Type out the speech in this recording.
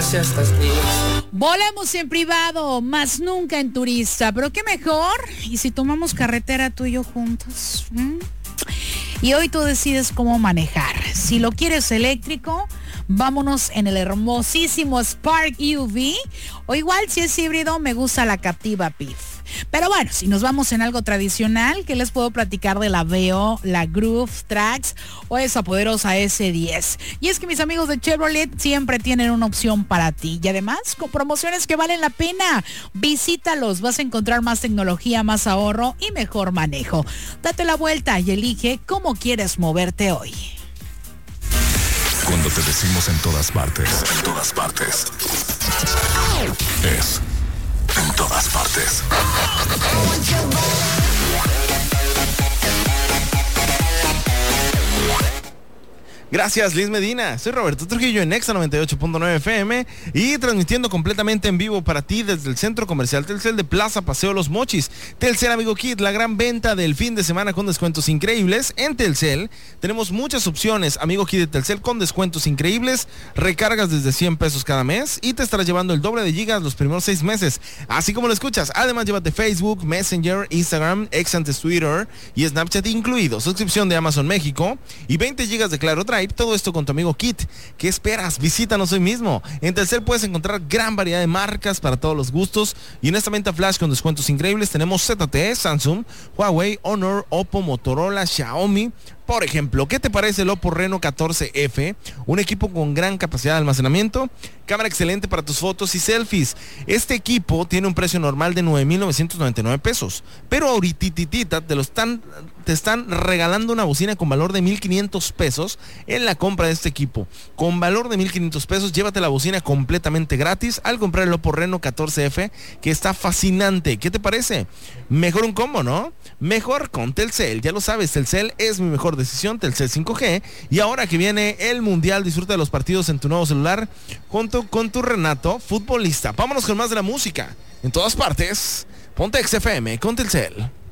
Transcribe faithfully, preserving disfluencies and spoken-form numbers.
ya estás lista. Volemos en privado, más nunca en turista. Pero qué mejor, y si tomamos carretera tú y yo juntos. ¿Mm? Y hoy tú decides cómo manejar. Si lo quieres eléctrico, vámonos en el hermosísimo Spark U V. O igual si es híbrido, me gusta la Captiva P I F. Pero bueno, si nos vamos en algo tradicional, ¿qué les puedo platicar de la Veo, la Groove Trax o esa poderosa S diez? Y es que mis amigos de Chevrolet siempre tienen una opción para ti. Y además, con promociones que valen la pena. Visítalos, vas a encontrar más tecnología, más ahorro y mejor manejo. Date la vuelta y elige cómo quieres moverte hoy. Cuando te decimos en todas partes, en todas partes, es en todas partes. Gracias, Liz Medina. Soy Roberto Trujillo en Exa noventa y ocho punto nueve F M y transmitiendo completamente en vivo para ti desde el Centro Comercial Telcel de Plaza Paseo Los Mochis. Telcel Amigo Kit, la gran venta del fin de semana con descuentos increíbles. En Telcel tenemos muchas opciones. Amigo Kit de Telcel con descuentos increíbles. Recargas desde cien pesos cada mes y te estarás llevando el doble de gigas los primeros seis meses. Así como lo escuchas. Además, llévate Facebook, Messenger, Instagram, X antes Twitter y Snapchat incluido. Suscripción de Amazon México y veinte gigas de Claro Drive. Todo esto con tu amigo Kit. ¿Qué esperas? Visítanos hoy mismo. En Telcel puedes encontrar gran variedad de marcas para todos los gustos y en esta venta flash con descuentos increíbles tenemos Z T E, Samsung, Huawei, Honor, Oppo, Motorola, Xiaomi. Por ejemplo, ¿qué te parece el Oppo Reno catorce F? Un equipo con gran capacidad de almacenamiento, cámara excelente para tus fotos y selfies. Este equipo tiene un precio normal de nueve mil novecientos noventa y nueve pesos, pero ahorititita te lo están, te están regalando una bocina con valor de mil quinientos pesos en la compra de este equipo. Con valor de mil quinientos pesos, llévate la bocina completamente gratis al comprar el Oppo Reno catorce F, que está fascinante. ¿Qué te parece? Mejor un combo, ¿no? Mejor con Telcel, ya lo sabes, Telcel es mi mejor decisión, Telcel cinco G, y ahora que viene el Mundial, disfruta de los partidos en tu nuevo celular junto con tu Renato futbolista. Vámonos con más de la música, en todas partes, ponte X F M con Telcel.